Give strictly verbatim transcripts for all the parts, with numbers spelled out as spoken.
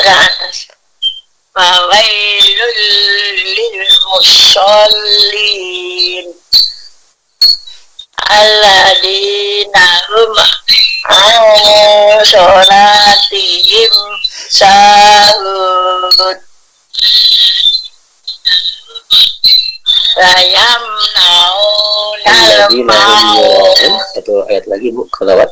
atas. Fawailul lil musallin alladzina hum an sholatihim sahud. Sayamnaunal maun. Satu ayat lagi Bu, kelewat.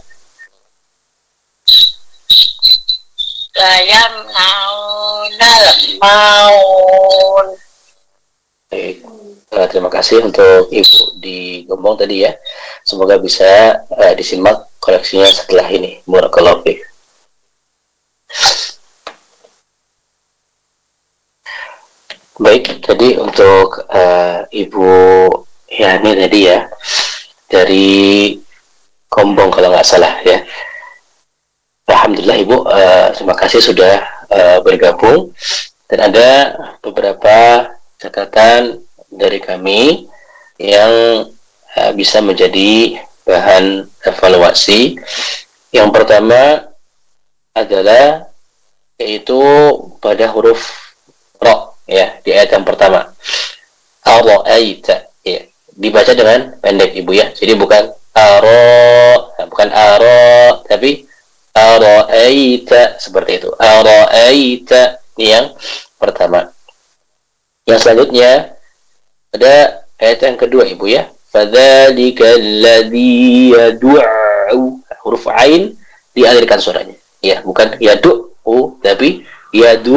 Sayamnaunal maun. Baik. Uh, terima kasih untuk Ibu di Gembong tadi ya. Semoga bisa uh, disimak koreksinya setelah ini. Barakallahu fiik. Baik, jadi untuk uh, Ibu Yani tadi ya, dari Gombong kalau nggak salah ya. Alhamdulillah Ibu, uh, terima kasih sudah uh, bergabung. Dan ada beberapa catatan dari kami yang uh, bisa menjadi bahan evaluasi. Yang pertama adalah yaitu pada huruf ro ya, di ayat yang pertama. Ara'aita ya, dibaca dengan pendek Ibu ya. Jadi bukan aro, bukan aro, tapi ara'aita seperti itu. Ara'aita ini yang pertama. Yang selanjutnya ada ayat yang kedua Ibu ya. Fadzalika alladzi yad'u, huruf ain dialirkan suaranya. Ya, bukan yad'u tapi yad'u,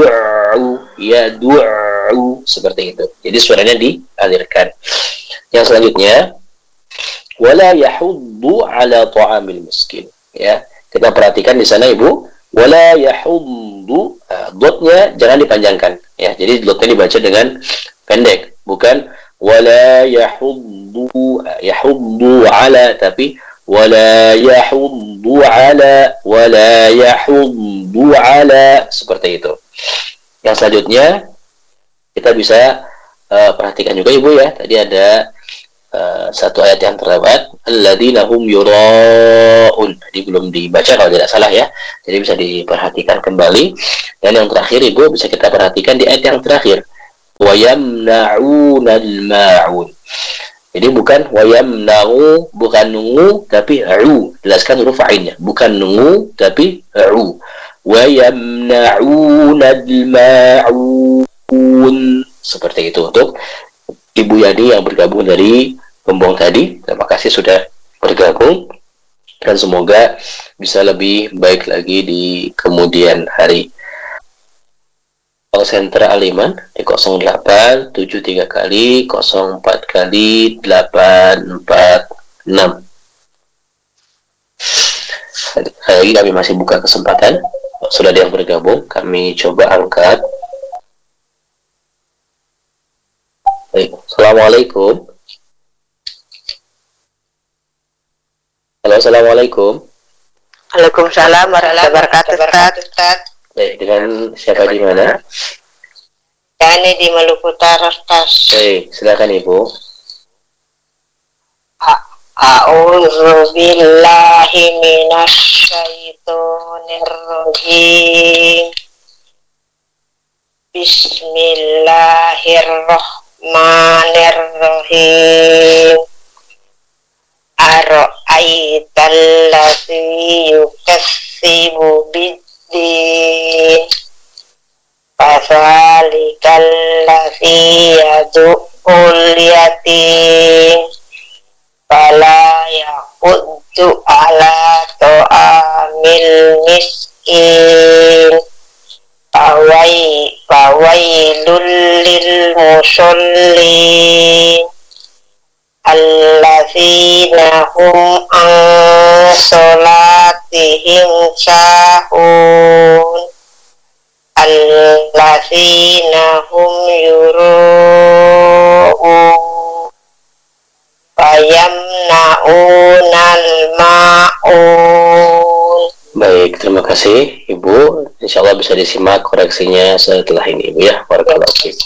yad'u seperti itu. Jadi suaranya dialirkan. Yang selanjutnya wala yahuddu ala ta'amil miskin. Ya, kita perhatikan di sana Ibu, wala yahuddu, uh, dotnya jangan dipanjangkan ya. Jadi dotnya dibaca dengan pendek, bukan wala yahuddu, uh, yahuddu ala, tapi wala yahuddu ala, wala yahuddu ala, seperti itu. Yang selanjutnya kita bisa uh, perhatikan juga Ibu ya. Tadi ada uh, satu ayat yang terlewat, alladzina hum yura'un. Tadi belum dibaca kalau tidak salah ya. Jadi bisa diperhatikan kembali. Dan yang terakhir Ibu bisa kita perhatikan di ayat yang terakhir, wa yamna'unal ma'un. Jadi bukan wayamna'u, bukan nungu tapi a'u. Jelaskan huruf ainnya. Bukan nungu tapi a'u. Wayamna'unal ma'un. Seperti itu untuk Ibu Yani yang bergabung dari Gembong tadi. Terima kasih sudah bergabung. Dan semoga bisa lebih baik lagi di kemudian hari. Sentra Aliman di nol delapan tujuh tiga kali nol empat kali delapan empat enam. Lagi kami masih buka kesempatan. Sudah ada yang bergabung, kami coba angkat. Baik. Assalamualaikum. Halo, assalamualaikum. Waalaikumsalam warahmatullahi wabarakatuh. Ustaz. Baik, dengan siapa di mana? Yani di Maluku Utara, Ustaz. Baik, silakan Ibu. A'udzu billahi minasy syaithanir rajim. Bismillahirrahmanirrahim. Ara'aital ladzi yukatsibu bid din fasalikal ladzi yad'ul yatim fala yahuddu ala ta'amil miskin fawai fawailul lil musallin alladzina hum an sholatihim sahun alladzina hum yura'un fayamna'unal ma'un. Baik, terima kasih Ibu. Insya Allah bisa disimak koreksinya setelah ini Ibu ya. Barakallahu fiik.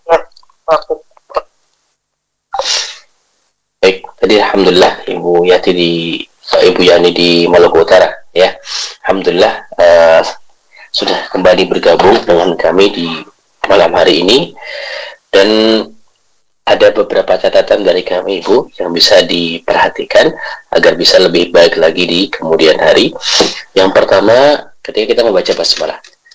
Baik, tadi alhamdulillah Ibu Yati di Ibu Yani di Maluku Utara ya. Alhamdulillah uh, sudah kembali bergabung dengan kami di malam hari ini, dan ada beberapa catatan dari kami Ibu yang bisa diperhatikan agar bisa lebih baik lagi di kemudian hari. Yang pertama, ketika kita membaca basmalah,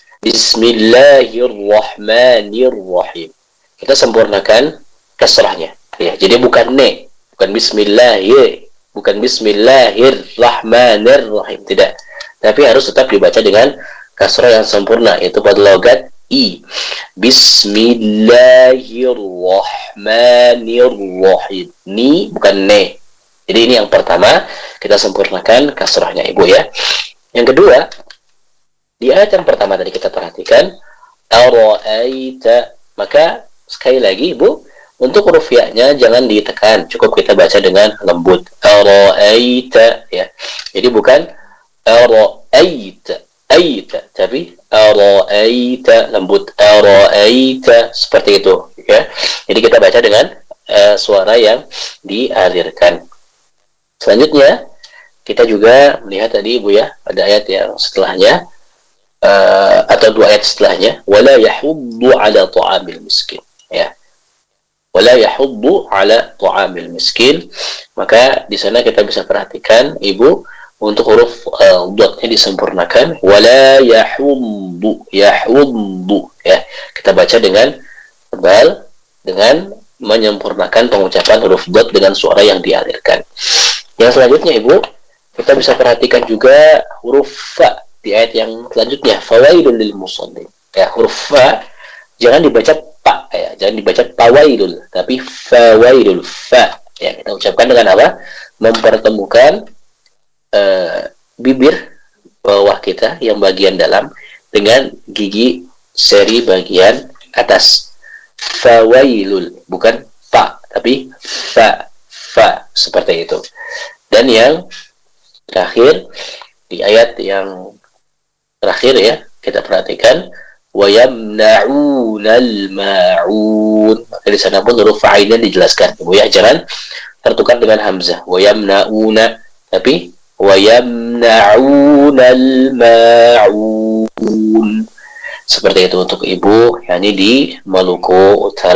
Bismillahirrahmanirrahim, kita sempurnakan kasrahnya, ya. Jadi bukan ne, bukan Bismillah, bukan Bismillahirrahmanirrahim, tidak. Tapi harus tetap dibaca dengan kasrah yang sempurna, yaitu pada logat i. Bismillahirrahmanirrahim. Ni bukan ne. Jadi ini yang pertama, kita sempurnakan kasrahnya Ibu ya. Yang kedua, di ayat yang pertama tadi kita perhatikan ara'aita, maka sekali lagi Ibu, untuk huruf ya-nya jangan ditekan, cukup kita baca dengan lembut. Ara'aita, ya. Jadi bukan ara'aita, aita, tapi ara'aita, lembut. Ara'aita, seperti itu, ya. Jadi kita baca dengan uh, suara yang dialirkan. Selanjutnya, kita juga melihat tadi Ibu ya, ada ayat yang setelahnya, uh, atau dua ayat setelahnya, wala yahuddu ala ta'amil miskin, ya. Wala yahuddu ala ta'amil miskin. Maka di sana kita bisa perhatikan Ibu, untuk huruf uh, dotnya disempurnakan, wala yahuddu, yahuddu, ya. Kita baca dengan tebal, dengan menyempurnakan pengucapan huruf dot dengan suara yang dialirkan. Yang selanjutnya Ibu, kita bisa perhatikan juga huruf fa di ayat yang selanjutnya, fawailul lil musallin, ya. Huruf fa jangan dibaca pa, ya, jangan dibaca pawailul, tapi fawailul, fa, ya. Kita ucapkan dengan apa? Mempertemukan uh, bibir bawah kita yang bagian dalam dengan gigi seri bagian atas. Fawailul, bukan fa, tapi fa, fa, seperti itu. Dan yang terakhir, di ayat yang terakhir ya, kita perhatikan wa yamna'unal ma'un. Maka di sana pun huruf fa'ilnya dijelaskan Ibu ya, jangan tertukar dengan hamzah. Wa yamna'una, tapi wa yamna'unal ma'un. Seperti itu untuk Ibu, yakni di Maluku Utara.